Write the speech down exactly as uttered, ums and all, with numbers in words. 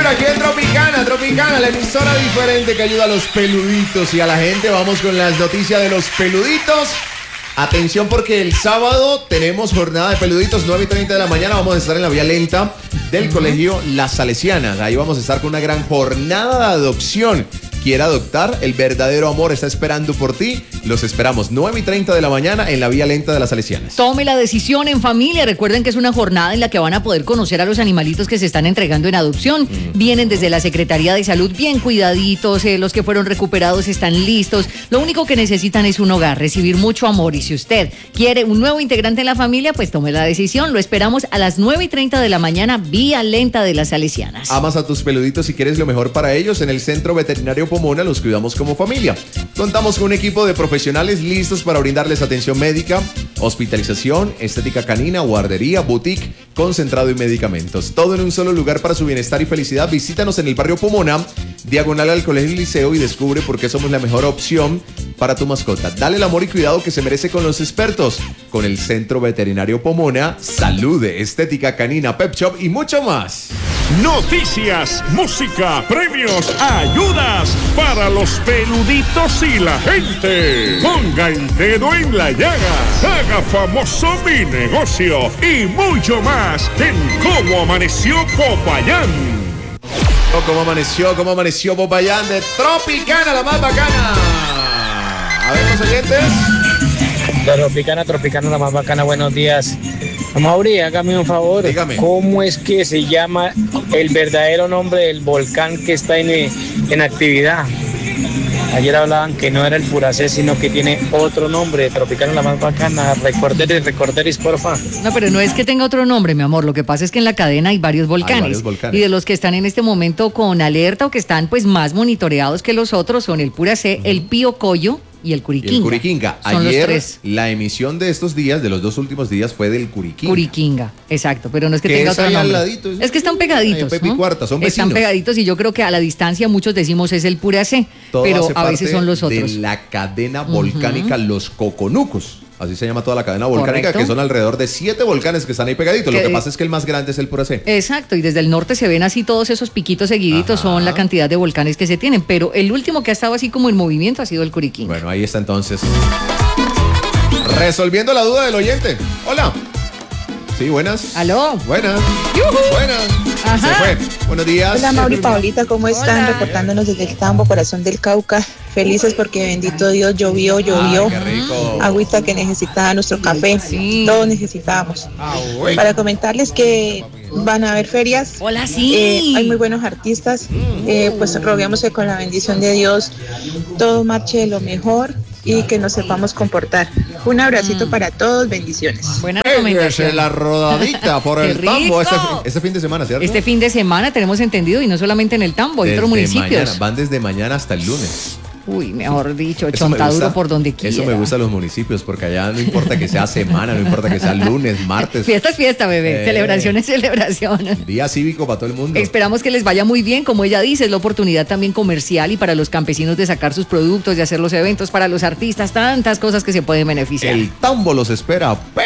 vibra aquí en Tropicana, Tropicana, la emisora diferente que ayuda a los peluditos y a la gente. Vamos con las noticias de los peluditos. Atención porque el sábado tenemos jornada de peluditos, nueve y treinta de la mañana. Vamos a estar en la vía lenta del colegio Las Salesianas. Ahí vamos a estar con una gran jornada de adopción. Quiere adoptar, el verdadero amor está esperando por ti. Los esperamos nueve y treinta de la mañana en la vía lenta de Las Salesianas. Tome la decisión en familia. Recuerden que es una jornada en la que van a poder conocer a los animalitos que se están entregando en adopción. Mm. Vienen desde la Secretaría de Salud bien cuidaditos, eh, los que fueron recuperados están listos. Lo único que necesitan es un hogar, recibir mucho amor. Y si usted quiere un nuevo integrante en la familia, pues tome la decisión. Lo esperamos a las nueve y treinta de la mañana, vía lenta de Las Salesianas. Amas a tus peluditos y quieres lo mejor para ellos. En el Centro Veterinario Pomona los cuidamos como familia. Contamos con un equipo de profesionales listos para brindarles atención médica, hospitalización, estética canina, guardería, boutique, concentrado y medicamentos. Todo en un solo lugar para su bienestar y felicidad. Visítanos en el barrio Pomona, diagonal al Colegio Liceo, y descubre por qué somos la mejor opción para tu mascota. Dale el amor y cuidado que se merece con los expertos. Con el Centro Veterinario Pomona, salud, estética canina, pet shop y mucho más. Noticias, música, premios, ayudas para los peluditos y la gente. Ponga el dedo en la llaga, haga famoso mi negocio y mucho más en Cómo Amaneció Popayán. ¿Cómo amaneció? ¿Cómo amaneció Popayán de Tropicana, la más bacana? A ver, los oyentes. Tropicana, Tropicana, la más bacana, buenos días. Mauri, hágame un favor. Dígame. ¿Cómo es que se llama el verdadero nombre del volcán que está en, en actividad? Ayer hablaban que no era el Puracé, sino que tiene otro nombre. Tropicana, la más bacana. Recorderis, recorderis, porfa. No, pero no es que tenga otro nombre, mi amor. Lo que pasa es que en la cadena hay varios volcanes. Hay varios volcanes. Y de los que están en este momento con alerta o que están pues más monitoreados que los otros son el Puracé, uh-huh. el Pío Coyo y el Curiquinga. Y el Curiquinga. Son Ayer los tres. La emisión de estos días, de los dos últimos días, fue del Curiquinga. Curiquinga, exacto, pero no es que, que tenga es otro nombre. Ladito, es, es que están pegaditos. Pepe y Cuarta, son vecinos. Están pegaditos y yo creo que a la distancia muchos decimos es el Puracé, Todo pero a veces son los otros. De la cadena volcánica, uh-huh. Los Coconucos. Así se llama toda la cadena volcánica. Correcto. Que son alrededor de siete volcanes que están ahí pegaditos. Que, Lo que pasa es que el más grande es el Puracé. Exacto, y desde el norte se ven así todos esos piquitos seguiditos. Ajá. Son la cantidad de volcanes que se tienen, pero el último que ha estado así como en movimiento ha sido el Curiquinga. Bueno, ahí está entonces. Resolviendo la duda del oyente. Hola. Sí, buenas. Aló. Buenas. ¡Yuhu! Buenas. Ajá. Se fue. Buenos días. Hola, Mauri y Paulita, ¿cómo están? Hola. Reportándonos desde el Tambo, corazón del Cauca. Felices porque bendito Dios llovió, llovió. Ay, qué rico. Agüita que necesitaba nuestro café. Sí. Todos necesitábamos. Ah, Para comentarles que van a haber ferias. Hola, sí. Eh, hay muy buenos artistas. Eh, pues roguemos que con la bendición de Dios todo marche de lo mejor y que nos sepamos comportar. Un abracito mm. para todos, bendiciones. Buena recomendación. La rodadita por el Tambo este, este fin de semana, ¿cierto? Este fin de semana tenemos entendido, y no solamente en el Tambo, hay otros municipios. Mañana, van desde mañana hasta el lunes. Uy, mejor dicho, chontaduro por donde quiera. Eso me gusta a los municipios, porque allá no importa que sea semana, no importa que sea lunes, martes. Fiesta es fiesta, bebé. Eh, celebración es celebración. Día cívico para todo el mundo. Esperamos que les vaya muy bien. Como ella dice, es la oportunidad también comercial y para los campesinos de sacar sus productos, de hacer los eventos, para los artistas, tantas cosas que se pueden beneficiar. El Tambo los espera.